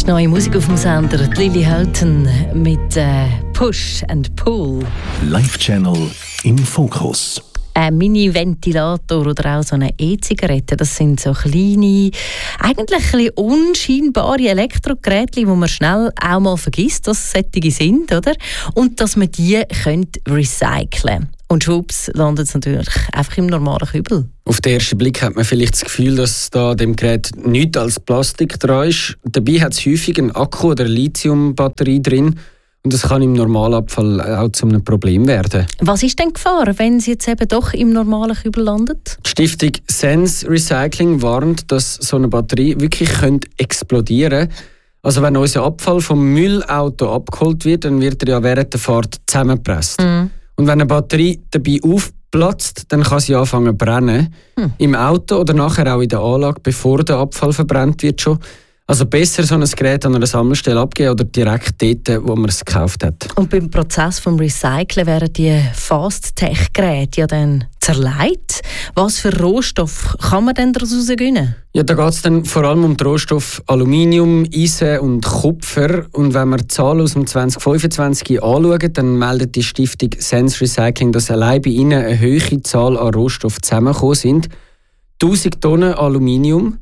ist neue Musik auf dem Sender. Lily Houghton mit Push and Pull. Live-Channel im Fokus. Ein Mini-Ventilator oder auch so eine E-Zigarette, das sind so kleine, eigentlich ein bisschen unscheinbare Elektrogeräte, die man schnell auch mal vergisst, dass es solche sind, oder? Und dass man die recyceln könnte. Und schwupps landet es natürlich einfach im normalen Kübel. Auf den ersten Blick hat man vielleicht das Gefühl, dass da dem Gerät nichts als Plastik dran ist. Dabei hat es häufig einen Akku oder eine Lithiumbatterie drin. Und das kann im Normalabfall auch zu einem Problem werden. Was ist denn die Gefahr, wenn sie jetzt eben doch im normalen Kübel landet? Die Stiftung Sense Recycling warnt, dass so eine Batterie wirklich explodieren könnte. Also wenn unser Abfall vom Müllauto abgeholt wird, dann wird er ja während der Fahrt zusammengepresst. Und wenn eine Batterie dabei aufplatzt, dann kann sie anfangen zu brennen. Im Auto oder nachher auch in der Anlage, bevor der Abfall verbrannt wird schon. Also besser so ein Gerät an einer Sammelstelle abgeben oder direkt dort, wo man es gekauft hat. Und beim Prozess des Recyceln werden die Fast-Tech-Geräte ja dann zerlegt. Was für Rohstoff kann man denn daraus gewinnen? Ja, da geht es dann vor allem um die Rohstoffe Aluminium, Eisen und Kupfer. Und wenn wir die Zahlen aus dem 2025 anschauen, dann meldet die Stiftung Sense Recycling, dass allein bei ihnen eine hohe Zahl an Rohstoffen zusammengekommen sind. 1000 Tonnen Aluminium,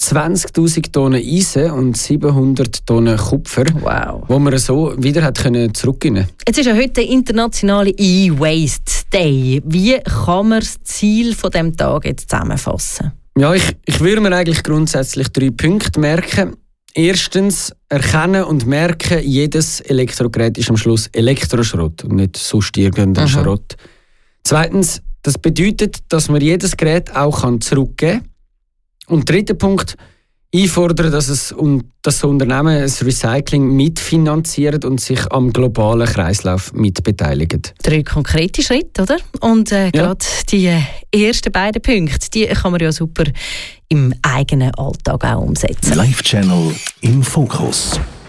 20'000 Tonnen Eisen und 700 Tonnen Kupfer, wo man so wieder zurückgewinnen konnte. Jetzt ist ja heute der internationale E-Waste Day. Wie kann man das Ziel von diesem Tag jetzt zusammenfassen? Ja, ich würde mir eigentlich grundsätzlich 3 Punkte merken. Erstens, erkennen und merken, jedes Elektrogerät ist am Schluss Elektroschrott und nicht sonst irgendein Schrott. Zweitens, das bedeutet, dass man jedes Gerät auch zurückgeben kann. Und 3. Punkt, einfordern, dass das Unternehmen ein Recycling mitfinanziert und sich am globalen Kreislauf mitbeteiligt. 3 konkrete Schritte, oder? Und gerade die ersten beiden Punkte, die kann man ja super im eigenen Alltag auch umsetzen. Live-Channel im Fokus.